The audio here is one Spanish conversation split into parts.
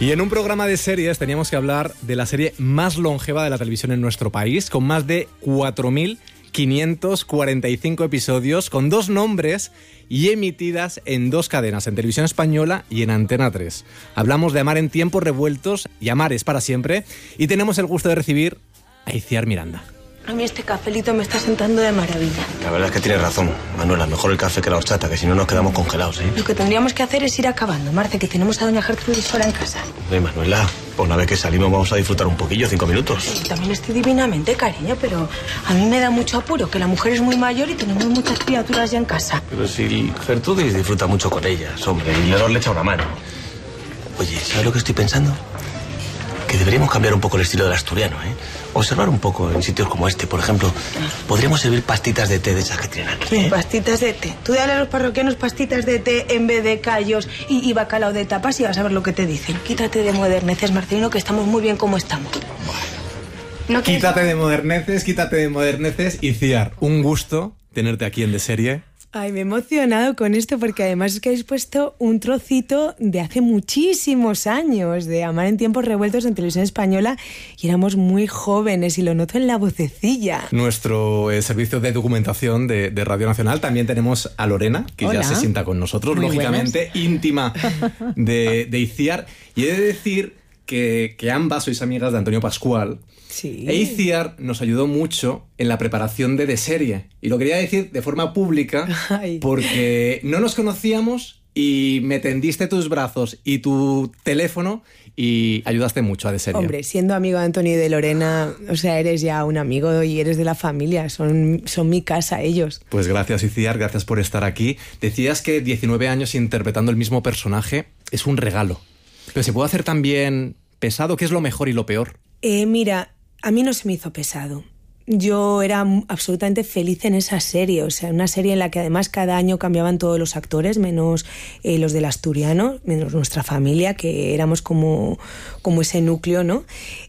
Y en un programa de series teníamos que hablar de la serie más longeva de la televisión en nuestro país, con más de 4.545 episodios, con 2 nombres y emitidas en 2 cadenas, en Televisión Española y en Antena 3. Hablamos de Amar en tiempos revueltos y Amar es para siempre, y tenemos el gusto de recibir a Itziar Miranda. A mí este cafelito me está sentando de maravilla. La verdad es que tienes razón, Manuela. Mejor el café que la horchata, que si no nos quedamos congelados, ¿eh? Lo que tendríamos que hacer es ir acabando, Marce, que tenemos a doña Gertrudis fuera en casa. Manuela, pues una vez que salimos vamos a disfrutar un poquillo, 5 minutos. Sí, también estoy divinamente, cariño, pero a mí me da mucho apuro, que la mujer es muy mayor y tenemos muchas criaturas ya en casa. Pero si Gertrudis disfruta mucho con ellas, hombre, y le echa una mano. Oye, ¿sabes lo que estoy pensando? Que deberíamos cambiar un poco el estilo del asturiano, ¿eh? Observar un poco en sitios como este, por ejemplo. Podríamos servir pastitas de té de esas que tienen aquí, ¿eh? Pastitas de té. Tú dale a los parroquianos pastitas de té en vez de callos y bacalao de tapas y vas a ver lo que te dicen. Quítate de moderneces, Marcelino, que estamos muy bien como estamos. ¿No quítate de moderneces, Itziar, un gusto tenerte aquí en De Serie. Ay, me he emocionado con esto porque además es que habéis puesto un trocito de hace muchísimos años de Amar en tiempos revueltos en Televisión Española y éramos muy jóvenes y lo noto en la vocecilla. Nuestro servicio de documentación de Radio Nacional. También tenemos a Lorena, que Hola. ya se sienta con nosotros, muy lógicamente, buenas. Íntima de Itziar. Y he de decir que ambas sois amigas de Antonio Pascual. Sí. E Itziar nos ayudó mucho en la preparación de Serie. Y lo quería decir de forma pública porque no nos conocíamos y me tendiste tus brazos y tu teléfono y ayudaste mucho a De Serie. Hombre, siendo amigo de Antonio y de Lorena, o sea, eres ya un amigo y eres de la familia. Son mi casa ellos. Pues gracias, Itziar, gracias por estar aquí. Decías que 19 años interpretando el mismo personaje es un regalo. Pero se puede hacer también pesado. ¿Qué es lo mejor y lo peor? Mira, a mí no se me hizo pesado. Yo era absolutamente feliz en esa serie, o sea, una serie en la que además cada año cambiaban todos los actores, menos los del asturiano, menos nuestra familia, que éramos como ese núcleo, ¿no?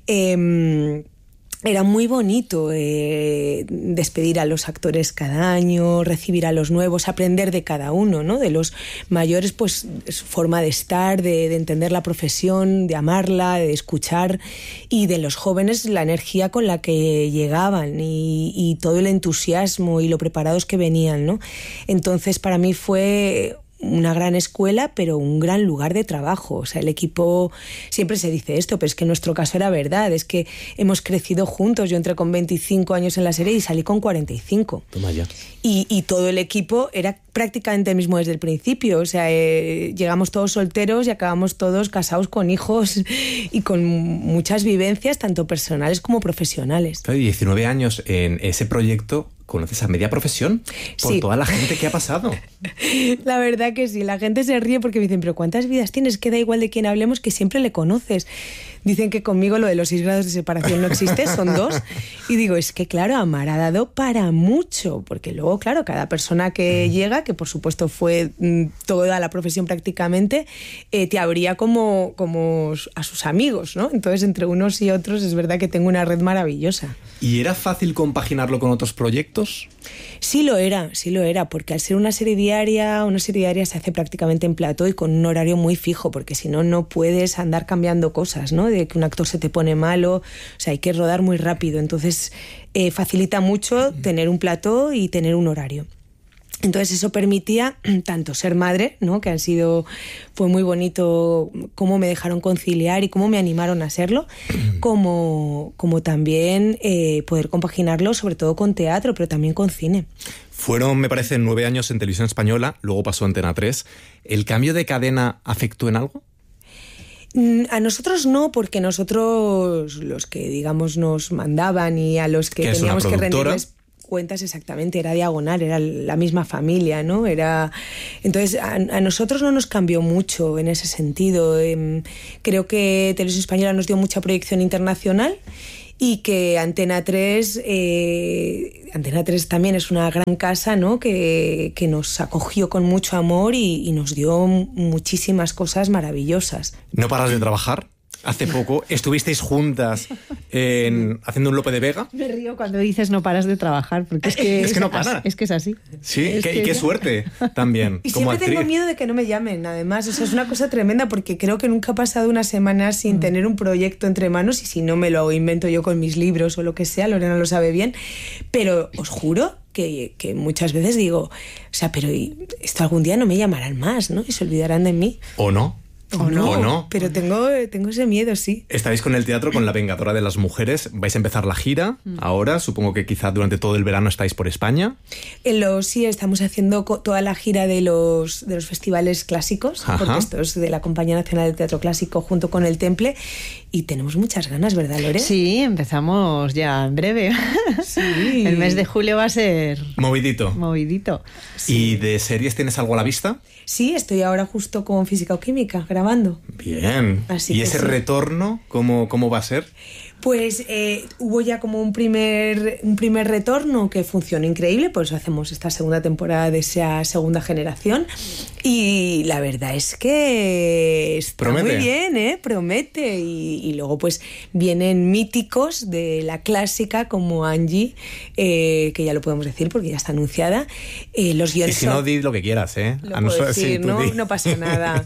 Era muy bonito despedir a los actores cada año, recibir a los nuevos, aprender de cada uno, ¿no? De los mayores, pues su forma de estar, de entender la profesión, de amarla, de escuchar, y de los jóvenes la energía con la que llegaban y todo el entusiasmo y lo preparados que venían, ¿no? Entonces para mí fue una gran escuela, pero un gran lugar de trabajo. O sea, el equipo, siempre se dice esto, pero es que en nuestro caso era verdad, es que hemos crecido juntos. Yo entré con 25 años en la serie y salí con 45. Toma ya. Y todo el equipo era prácticamente el mismo desde el principio. O sea, llegamos todos solteros y acabamos todos casados con hijos y con muchas vivencias, tanto personales como profesionales. 19 años en ese proyecto. ¿Conoces a media profesión? Por toda la gente que ha pasado. La verdad que sí, la gente se ríe porque me dicen, pero ¿cuántas vidas tienes? Que da igual de quién hablemos, que siempre le conoces. Dicen que conmigo lo de los 6 grados de separación no existe, son 2. Y digo, es que claro, Amar ha dado para mucho, porque luego, claro, cada persona que llega, que por supuesto fue toda la profesión prácticamente, te abría como a sus amigos, ¿no? Entonces, entre unos y otros, es verdad que tengo una red maravillosa. ¿Y era fácil compaginarlo con otros proyectos? Sí lo era, porque al ser una serie diaria se hace prácticamente en plató y con un horario muy fijo, porque si no, no puedes andar cambiando cosas, ¿no? De que un actor se te pone malo, o sea, hay que rodar muy rápido. Entonces, facilita mucho tener un plató y tener un horario. Entonces eso permitía tanto ser madre, ¿no? Que fue muy bonito cómo me dejaron conciliar y cómo me animaron a serlo, como también poder compaginarlo sobre todo con teatro, pero también con cine. Fueron, me parece, 9 años en Televisión Española, luego pasó a Antena 3. ¿El cambio de cadena afectó en algo? A nosotros no, porque nosotros, los que digamos nos mandaban y a los que teníamos que rendirles cuentas, exactamente, era Diagonal, era la misma familia, ¿no? Entonces a nosotros no nos cambió mucho en ese sentido. Creo que Televisión Española nos dio mucha proyección internacional y que Antena 3 también es una gran casa, ¿no? Que nos acogió con mucho amor y nos dio muchísimas cosas maravillosas. ¿No paras de trabajar? hace poco estuvisteis juntas haciendo un Lope de Vega. Me río cuando dices no paras de trabajar, porque es que no para. Es que es así. Sí, y qué suerte también. Y como siempre actriz. tengo miedo de que no me llamen, además. O sea, es una cosa tremenda porque creo que nunca ha pasado una semana sin tener un proyecto entre manos, y si no me lo invento yo con mis libros o lo que sea, Lorena lo sabe bien. Pero os juro que muchas veces digo, o sea, pero esto algún día no me llamarán más, ¿no? Y se olvidarán de mí. ¿O no? O no. Pero tengo ese miedo, sí. Estáis con el teatro, con La Vengadora de las Mujeres. Vais a empezar la gira ahora. Supongo que quizá durante todo el verano estáis por España. Sí, estamos haciendo toda la gira de los festivales clásicos. Ajá. Porque esto es de la Compañía Nacional de Teatro Clásico junto con el Temple. Y tenemos muchas ganas, ¿verdad, Lore? Sí, empezamos ya en breve. Sí. El mes de julio va a ser... Movidito. Sí. ¿Y de series tienes algo a la vista? Sí, estoy ahora justo con Física o Química, grabando. Bien. Así ¿Y ese retorno cómo va a ser? Pues hubo ya como un primer retorno que funcionó increíble, por eso hacemos esta segunda temporada de esa segunda generación, y la verdad es que está muy bien, promete, y luego pues vienen míticos de la clásica como Angie, que ya lo podemos decir porque ya está anunciada, los guiones. Y si no, di lo que quieras, Lo puedo decir, no pasa nada.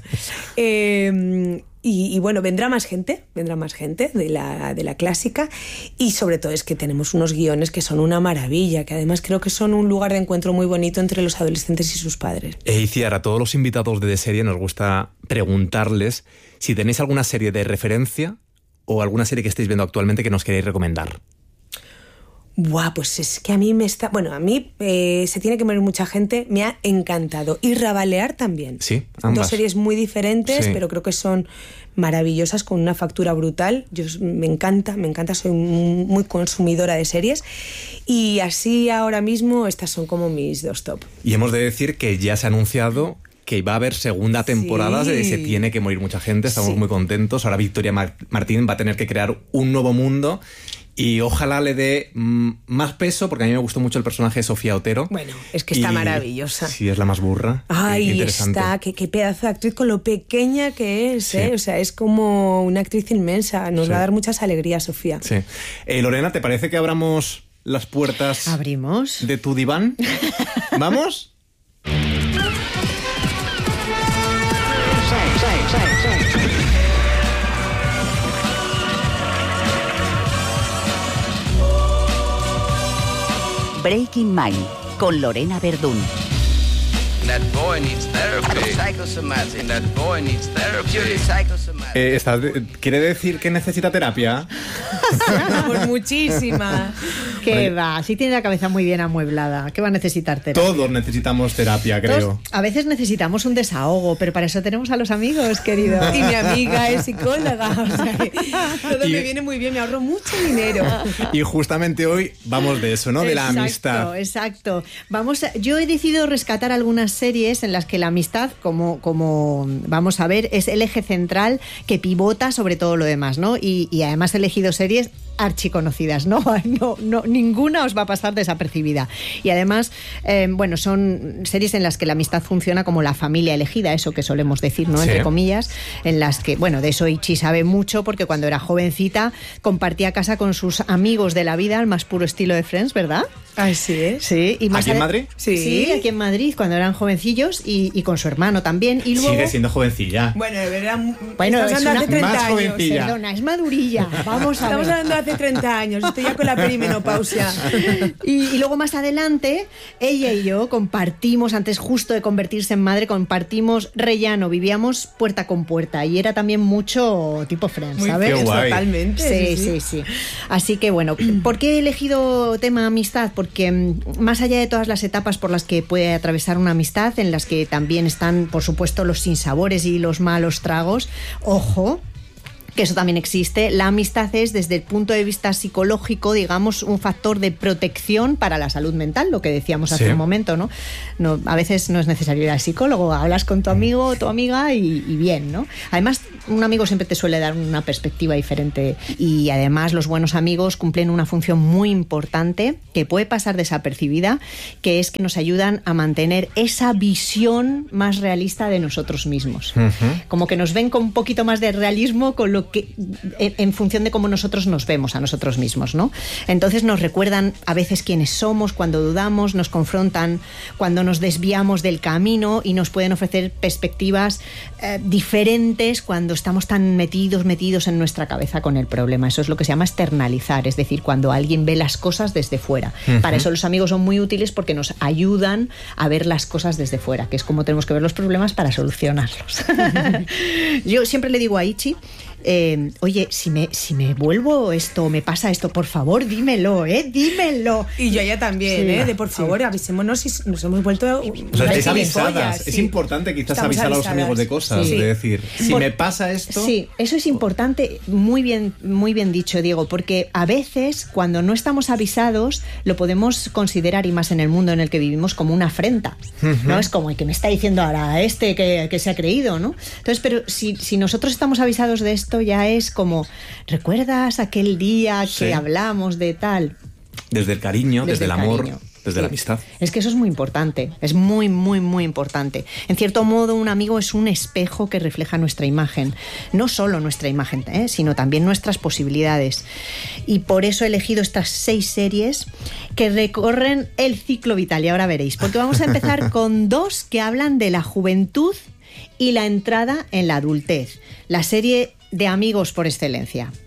Y bueno, vendrá más gente de la clásica, y sobre todo es que tenemos unos guiones que son una maravilla, que además creo que son un lugar de encuentro muy bonito entre los adolescentes y sus padres. Iciar, a todos los invitados de serie nos gusta preguntarles si tenéis alguna serie de referencia o alguna serie que estéis viendo actualmente que nos queréis recomendar. Buah, pues es que a mí Se tiene que morir mucha gente, me ha encantado. Y Rabalear también. Sí, ambas. Dos series muy diferentes, sí, pero creo que son maravillosas, con una factura brutal. Me encanta, soy muy consumidora de series. Y así ahora mismo estas son como mis dos top. Y hemos de decir que ya se ha anunciado que va a haber segunda temporada de Se tiene que morir mucha gente. Estamos muy contentos. Ahora Victoria Martín va a tener que crear un nuevo mundo. Y ojalá le dé más peso, porque a mí me gustó mucho el personaje de Sofía Otero. Bueno, es que está maravillosa. Sí, es la más burra. Ay, está, qué pedazo de actriz con lo pequeña que es, ¿eh? O sea, es como una actriz inmensa. Nos va a dar muchas alegrías, Sofía. Sí. Lorena, ¿te parece que abramos las puertas? ¿Abrimos? ¿De tu diván? ¿Vamos? Breaking Mind, con Lorena Verdún. That boy needs therapy. Psychosomatic. That boy needs therapy. ¿Quiere decir que necesita terapia? Pues muchísima. ¿Qué va? Sí tiene la cabeza muy bien amueblada. ¿Qué va a necesitar terapia? Todos necesitamos terapia, creo. Todos, a veces necesitamos un desahogo, pero para eso tenemos a los amigos, querido. Y mi amiga es psicóloga. O sea, todo me viene muy bien, me ahorro mucho dinero. Y justamente hoy vamos de eso, ¿no? De la amistad. Exacto. Yo he decidido rescatar algunas series en las que la amistad, como vamos a ver, es el eje central que pivota sobre todo lo demás, ¿no? Y además he elegido series archiconocidas, no, ninguna os va a pasar desapercibida. Y además, son series en las que la amistad funciona como la familia elegida, eso que solemos decir, ¿no? Sí. Entre comillas, en las que, de eso Ichi sabe mucho, porque cuando era jovencita compartía casa con sus amigos de la vida al más puro estilo de Friends, ¿verdad? Así es. Sí. Y más ¿Aquí en Madrid? Sí, aquí en Madrid, cuando eran jovencillos, y con su hermano también. Y luego, sigue siendo jovencilla. Bueno, de verdad, es una hace 30 más años. jovencilla. Perdona, es madurilla. Vamos a ver. Estamos hablando de hace 30 años, estoy ya con la perimenopausia. Y luego más adelante, ella y yo compartimos, antes justo de convertirse en madre, compartimos rellano, vivíamos puerta con puerta, y era también mucho tipo Friends, ¿sabes? Qué guay. Totalmente. Sí. Así que ¿por qué he elegido tema amistad? Porque más allá de todas las etapas por las que puede atravesar una amistad, en las que también están, por supuesto, los sinsabores y los malos tragos, ojo, que eso también existe, la amistad es, desde el punto de vista psicológico, digamos, un factor de protección para la salud mental, lo que decíamos hace un momento, ¿no? A veces no es necesario ir al psicólogo, hablas con tu amigo o tu amiga y bien, ¿no? Además, un amigo siempre te suele dar una perspectiva diferente, y además los buenos amigos cumplen una función muy importante que puede pasar desapercibida, que es que nos ayudan a mantener esa visión más realista de nosotros mismos. Uh-huh. Como que nos ven con un poquito más de realismo con lo en función de cómo nosotros nos vemos a nosotros mismos, ¿no? Entonces nos recuerdan a veces quiénes somos cuando dudamos, nos confrontan cuando nos desviamos del camino y nos pueden ofrecer perspectivas diferentes cuando estamos tan metidos en nuestra cabeza con el problema. Eso es lo que se llama externalizar, es decir, cuando alguien ve las cosas desde fuera. Para eso los amigos son muy útiles porque nos ayudan a ver las cosas desde fuera, que es como tenemos que ver los problemas para solucionarlos. Yo siempre le digo a Ichi, oye, si me vuelvo esto, me pasa esto, por favor, dímelo. Y yo ya también, de por favor, avisémonos si nos hemos vuelto... O sea, estáis avisadas. Es importante quizás avisar a los amigos de cosas, de decir, si me pasa esto... Sí, eso es importante, muy bien dicho, Diego, porque a veces cuando no estamos avisados lo podemos considerar, y más en el mundo en el que vivimos, como una afrenta, ¿no? Es como el que me está diciendo ahora que se ha creído, ¿no? Entonces, pero si nosotros estamos avisados de esto, ya es como, ¿recuerdas aquel día que hablamos de tal? Desde el cariño, desde el amor, desde la amistad. Es que eso es muy importante, es muy, muy, muy importante. En cierto modo, un amigo es un espejo que refleja nuestra imagen. No solo nuestra imagen, sino también nuestras posibilidades. Y por eso he elegido estas 6 series que recorren el ciclo vital. Y ahora veréis, porque vamos a empezar con 2 que hablan de la juventud y la entrada en la adultez. La serie de amigos por excelencia.